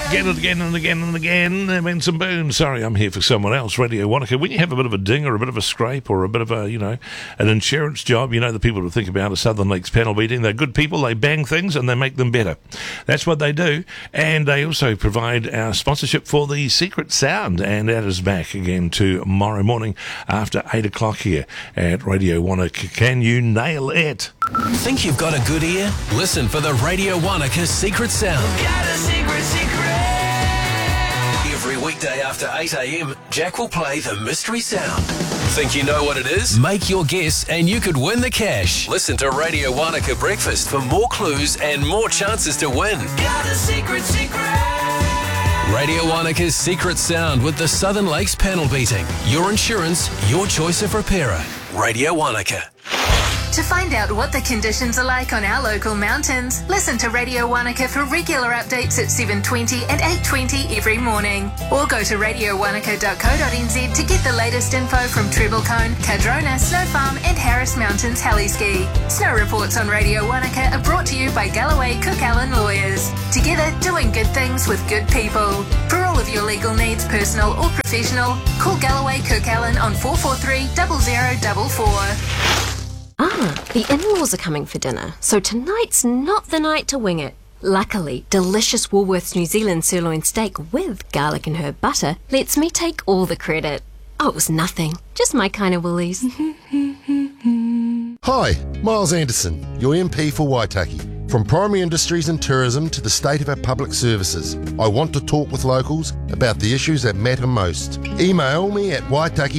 Again and again and again and again. Benson Boone. Sorry, I'm here for someone else. Radio Wanaka. When you have a bit of a ding or a bit of a scrape or a bit of a, an insurance job, the people to think about are Southern Lakes Panel Beating. They're good people. They bang things and they make them better. That's what they do. And they also provide our sponsorship for the Secret Sound. And that is back again tomorrow morning after 8 o'clock here at Radio Wanaka. Can you nail it? Think you've got a good ear? Listen for the Radio Wanaka Secret Sound. Got a secret. Every weekday after 8 a.m, Jack will play the mystery sound. Think you know what it is? Make your guess and you could win the cash. Listen to Radio Wanaka Breakfast for more clues and more chances to win. Got a secret. Radio Wanaka's Secret Sound with the Southern Lakes Panel Beating. Your insurance, your choice of repairer. Radio Wanaka. To find out what the conditions are like on our local mountains, listen to Radio Wanaka for regular updates at 7:20 and 8:20 every morning. Or go to radiowanaka.co.nz to get the latest info from Treble-Cone, Cadrona, Snow Farm and Harris Mountains Heli-Ski. Snow reports on Radio Wanaka are brought to you by Galloway Cook Allen Lawyers. Together, doing good things with good people. For all of your legal needs, personal or professional, call Galloway Cook Allen on 443 0044. The in-laws are coming for dinner, so tonight's not the night to wing it. Luckily, delicious Woolworths New Zealand sirloin steak with garlic and herb butter lets me take all the credit. Oh, it was nothing. Just my kind of Woolies. Hi, Miles Anderson, your MP for Waitaki. From primary industries and tourism to the state of our public services, I want to talk with locals about the issues that matter most. Email me at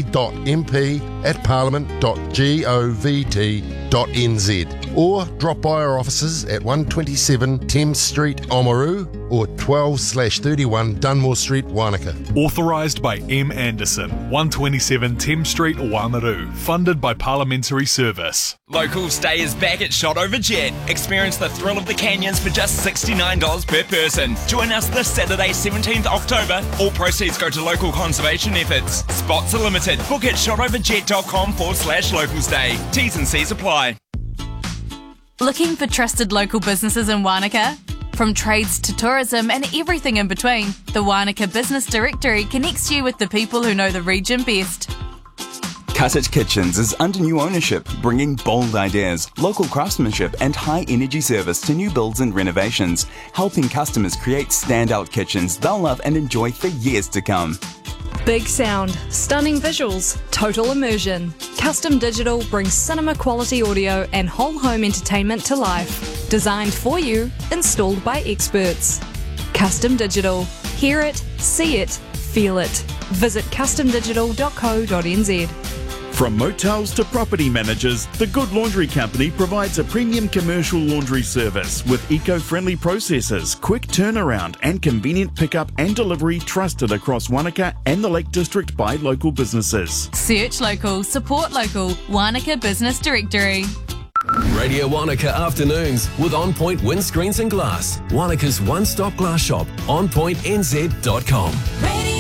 waitaki.mp@parliament.govt.nz or drop by our offices at 127 Thames Street, Oamaru or 12/31 Dunmore Street, Wanaka. Authorised by M. Anderson, 127 Thames Street, Oamaru. Funded by Parliamentary Service. Locals Day is back at Shot Over Jet. Experience the thrill of the canyons for just $69 per person. Join us this Saturday, 17th October. All proceeds go to local conservation efforts. Spots are limited. Book at shotoverjet.com/locals day. T's and C's apply. Looking for trusted local businesses in Wanaka? From trades to tourism and everything in between, the Wanaka Business Directory connects you with the people who know the region best. Cottage Kitchens is under new ownership, bringing bold ideas, local craftsmanship and high-energy service to new builds and renovations, helping customers create standout kitchens they'll love and enjoy for years to come. Big sound, stunning visuals, total immersion. Custom Digital brings cinema-quality audio and whole home entertainment to life. Designed for you, installed by experts. Custom Digital. Hear it, see it, feel it. Visit customdigital.co.nz. From motels to property managers, the Good Laundry Company provides a premium commercial laundry service with eco-friendly processes, quick turnaround and convenient pickup and delivery trusted across Wanaka and the Lake District by local businesses. Search local, support local. Wanaka Business Directory. Radio Wanaka Afternoons with On Point Windscreens and Glass. Wanaka's one-stop glass shop, onpointnz.com.